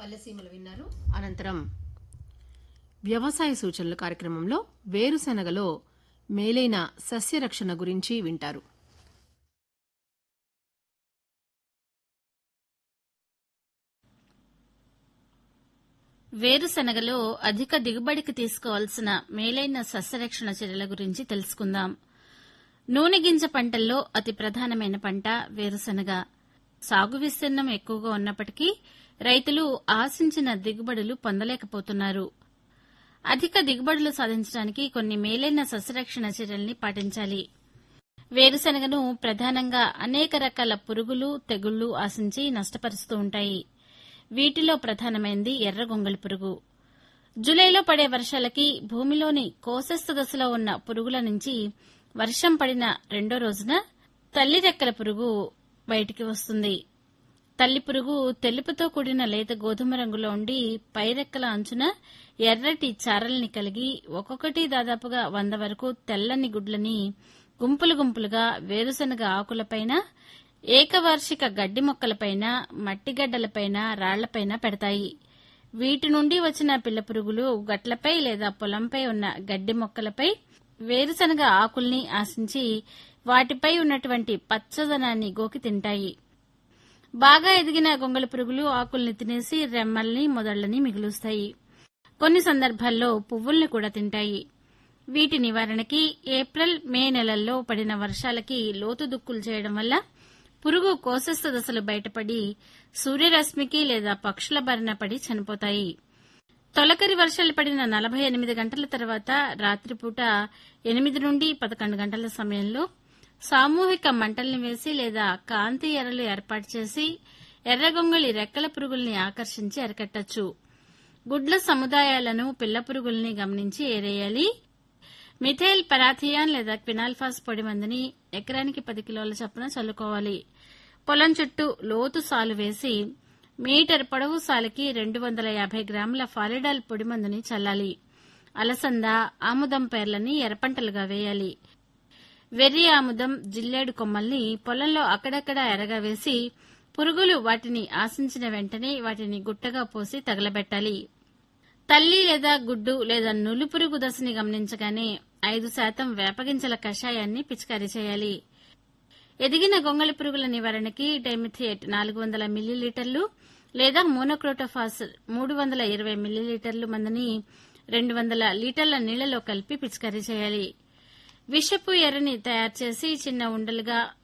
పల్లెసీమలు విన్నారు. అనంతరం వ్యవసాయ సూచనలు కార్యక్రమంలో వేరుశనగలో మేలైన సస్యరక్షణ గురించి వింటారు. వేరుశనగలో అధిక దిగుబడికి తీసుకోవాల్సిన మేలైన సస్యరక్షణ చర్యల గురించి తెలుసుకుందాం. నూనె గింజ పంటల్లో అతి ప్రధానమైన పంట వేరుశనగ. సాగు విస్తీర్ణం ఎక్కువగా ఉన్నప్పటికీ రైతులు ఆశించిన దిగుబడులు పొందలేకపోతున్నారు. అధిక దిగుబడులు సాధించడానికి కొన్ని మేలైన సస్యరక్షణ చర్యల్ని పాటించాలి. వేరుశనగను ప్రధానంగా అనేక రకాల పురుగులు, తెగుళ్లు ఆశించి నష్టపరుస్తూ ఉంటాయి. వీటిలో ప్రధానమైంది ఎర్రగొంగళి పురుగు. జులైలో పడే వర్షాలకి భూమిలోని కోశస్థ దశలో ఉన్న పురుగుల నుంచి వర్షం పడిన రెండో రోజున తల్లి రెక్కల పురుగు బయటికి వస్తుంది. తల్లి పురుగు తెలుపుతో కూడిన లేత గోధుమ రంగులో ఉండి పైరెక్కల అంచున ఎర్రటి చారల్ని కలిగి ఒక్కొక్కటి దాదాపుగా 100 వరకు తెల్లని గుడ్లని గుంపులు గుంపులుగా వేరుశనగ ఆకులపైన, ఏకవార్షిక గడ్డి మొక్కలపైన, మట్టిగడ్డలపైన, రాళ్లపైన పెడతాయి. వీటి నుండి వచ్చిన పిల్ల పురుగులు గట్లపై లేదా పొలంపై ఉన్న గడ్డి మొక్కలపై వేరుశనగ ఆకుల్ని ఆశించి వాటిపై ఉన్నటువంటి పచ్చదనాన్ని గోకి తింటాయి. బాగా ఎదిగిన గొంగళి పురుగులు ఆకుల్ని తినేసి రెమ్మల్ని, మొదళ్లని మిగులుస్తాయి. కొన్ని సందర్భాల్లో పువ్వుల్ని కూడా తింటాయి. వీటి నివారణకి ఏప్రిల్, మే నెలల్లో పడిన వర్షాలకి లోతు దుక్కులు చేయడం వల్ల పురుగు కోశస్థ దశలు బయటపడి సూర్యరశ్మికి లేదా పక్షుల బారిన పడి చనిపోతాయి. తొలకరి వర్షాలు పడిన 48 గంటల తర్వాత రాత్రిపూట 8 నుండి 11 గంటల సమయంలో సామూహిక మంటల్ని వేసి లేదా కాంతి ఎరలు ఏర్పాటు చేసి ఎర్రగొంగళి రెక్కల పురుగుల్ని ఆకర్షించి అరికట్టచ్చు. గుడ్ల సముదాయాలను, పిల్ల పురుగుల్ని గమనించి ఏరేయాలి. మిథైల్ పరాథియాన్ లేదా క్వినాల్ఫాస్ పొడి మందుని ఎకరానికి 10 కిలోల చొప్పున చల్లుకోవాలి. పొలం చుట్టూ లోతు సాలు వేసి మీటర్ పొడవు సాలుకి 250 గ్రాముల ఫాలిడాల్ పొడి మందుని చల్లాలి. అలసంద, ఆముదం పేర్లని ఎర్రపంటలుగా వేయాలి. వెర్రి ఆముదం, జిల్లేడు కొమ్మల్ని పొలంలో అక్కడక్కడా ఎరగా వేసి పురుగులు వాటిని ఆశించిన వెంటనే వాటిని గుట్టగా పోసి తగలబెట్టాలి. తల్లి లేదా గుడ్డు లేదా నులిపురుగు దశని గమనించగానే 5% వేపగింజల కషాయాన్ని పిచికారీ చేయాలి. ఎదిగిన గొంగళి పురుగుల నివారణకి డైమిథియేట్ 400 మిల్లీలీటర్లు లేదా మోనోక్రోటోఫాస్ 320 మిల్లీలీటర్లు మందుని 200 లీటర్ల నీళ్లలో కలిపి పిచికారీ చేయాలి. విషపు ఎర్రని తయారు చేసి చిన్న ఉండలుగా